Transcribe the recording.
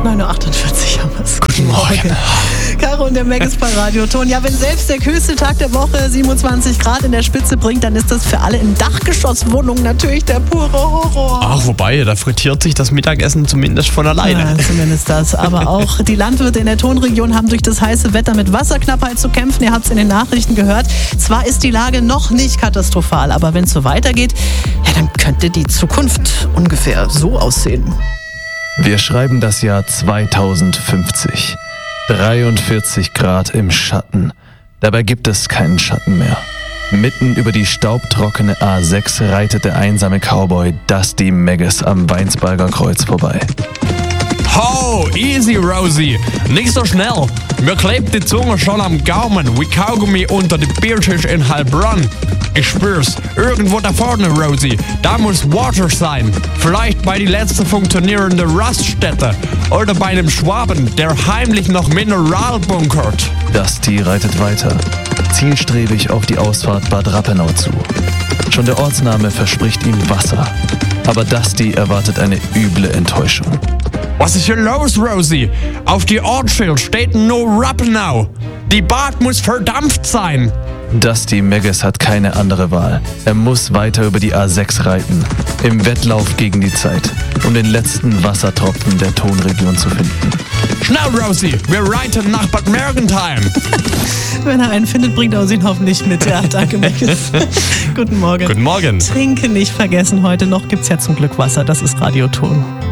9.48 Uhr haben wir es. Guten Morgen. Caro und der Mac ist bei Radioton. Ja, wenn selbst der höchste Tag der Woche 27 Grad in der Spitze bringt, dann ist das für alle in Dachgeschosswohnungen natürlich der pure Horror. Ach, wobei, da frittiert sich das Mittagessen zumindest von alleine. Ja, zumindest das. Aber auch die Landwirte in der Tonregion haben durch das heiße Wetter mit Wasserknappheit zu kämpfen. Ihr habt es in den Nachrichten gehört. Zwar ist die Lage noch nicht katastrophal, aber wenn es so weitergeht, ja, dann könnte die Zukunft ungefähr so aussehen. Wir schreiben das Jahr 2050. 43 Grad im Schatten. Dabei gibt es keinen Schatten mehr. Mitten über die staubtrockene A6 reitet der einsame Cowboy Dusty Maggis am Weinsberger Kreuz vorbei. Ho, easy Rosie, nicht so schnell. Mir klebt die Zunge schon am Gaumen wie Kaugummi unter die Biertisch in Heilbronn. Ich spür's, irgendwo da vorne, Rosie, da muss Water sein. Vielleicht bei die letzte funktionierende Raststätte oder bei einem Schwaben, der heimlich noch Mineral bunkert. Dusty reitet weiter, zielstrebig auf die Ausfahrt Bad Rappenau zu. Schon der Ortsname verspricht ihm Wasser, aber Dusty erwartet eine üble Enttäuschung. Was ist hier los, Rosie? Auf die Ortsschild steht nur Rappenau. Die Bad muss verdampft sein. Dusty Maggis hat keine andere Wahl. Er muss weiter über die A6 reiten, im Wettlauf gegen die Zeit, um den letzten Wassertropfen der Tonregion zu finden. Schnell, Rosie, wir reiten nach Bad Mergentheim. Wenn er einen findet, bringt er uns ihn hoffentlich mit. Ja, danke, Maggis. Guten Morgen. Guten Morgen. Trinken nicht vergessen heute noch. Gibt's ja zum Glück Wasser. Das ist Radioton.